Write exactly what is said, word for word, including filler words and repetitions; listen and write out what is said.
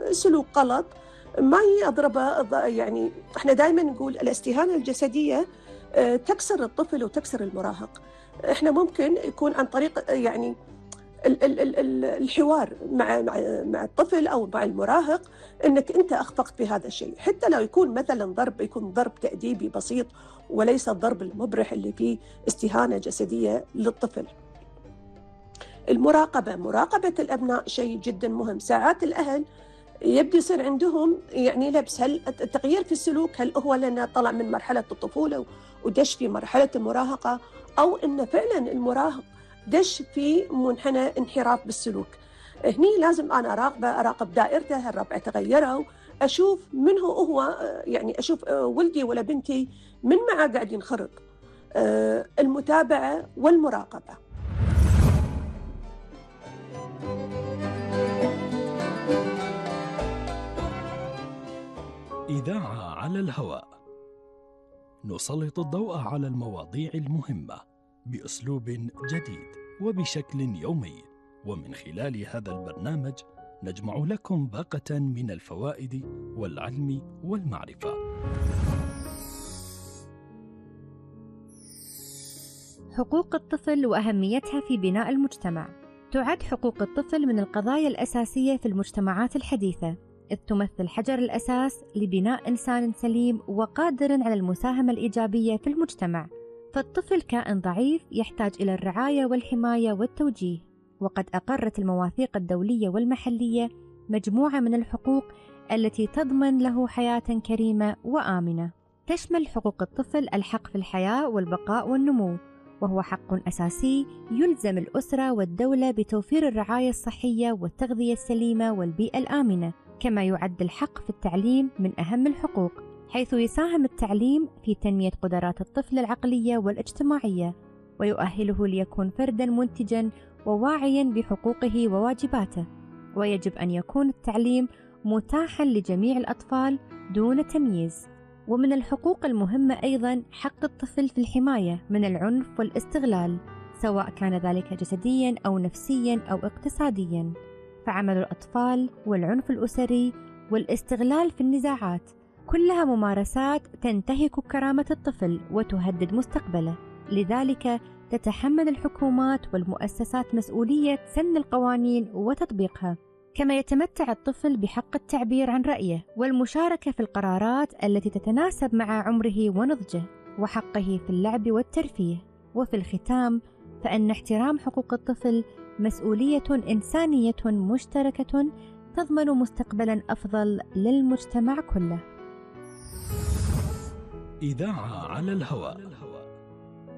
سلوك غلط ما يضربه. يعني احنا دائما نقول الاستهانة الجسدية تكسر الطفل وتكسر المراهق. احنا ممكن يكون عن طريق يعني الحوار مع مع الطفل أو مع المراهق أنك أنت أخفقت بهذا الشيء، حتى لو يكون مثلا ضرب يكون ضرب تأديبي بسيط وليس الضرب المبرح اللي فيه استهانة جسدية للطفل. المراقبة، مراقبة الأبناء شيء جدا مهم. ساعات الأهل يبدو يصير عندهم يعني لبس، هل التغيير في السلوك هل هو لأنه طلع من مرحلة الطفولة ودش في مرحلة المراهقة، أو أنه فعلا المراهق دش في منحنى انحراف بالسلوك. هني لازم أنا أراقبه، أراقب دائرته، هل الربع تغيروا، أشوف من هو هو يعني أشوف ولدي ولا بنتي من معه قاعد ينخرط. المتابعة والمراقبة. إذاعة على الهواء، نسلط الضوء على المواضيع المهمة بأسلوب جديد وبشكل يومي، ومن خلال هذا البرنامج نجمع لكم باقة من الفوائد والعلم والمعرفة. حقوق الطفل وأهميتها في بناء المجتمع. تعد حقوق الطفل من القضايا الأساسية في المجتمعات الحديثة، إذ تمثل حجر الأساس لبناء إنسان سليم وقادر على المساهمة الإيجابية في المجتمع. فالطفل كائن ضعيف يحتاج إلى الرعاية والحماية والتوجيه، وقد أقرت المواثيق الدولية والمحلية مجموعة من الحقوق التي تضمن له حياة كريمة وآمنة. تشمل حقوق الطفل الحق في الحياة والبقاء والنمو، وهو حق أساسي يلزم الأسرة والدولة بتوفير الرعاية الصحية والتغذية السليمة والبيئة الآمنة. كما يعد الحق في التعليم من أهم الحقوق، حيث يساهم التعليم في تنمية قدرات الطفل العقلية والاجتماعية، ويؤهله ليكون فرداً منتجاً وواعياً بحقوقه وواجباته. ويجب أن يكون التعليم متاحاً لجميع الأطفال دون تمييز. ومن الحقوق المهمة أيضاً حق الطفل في الحماية من العنف والاستغلال، سواء كان ذلك جسدياً أو نفسياً أو اقتصادياً. فعمل الأطفال والعنف الأسري والاستغلال في النزاعات كلها ممارسات تنتهك كرامة الطفل وتهدد مستقبله. لذلك تتحمل الحكومات والمؤسسات مسؤولية سن القوانين وتطبيقها. كما يتمتع الطفل بحق التعبير عن رأيه والمشاركة في القرارات التي تتناسب مع عمره ونضجه، وحقه في اللعب والترفيه. وفي الختام، فإن احترام حقوق الطفل مسؤولية إنسانية مشتركة تضمن مستقبلا أفضل للمجتمع كله. إذاعة على الهواء.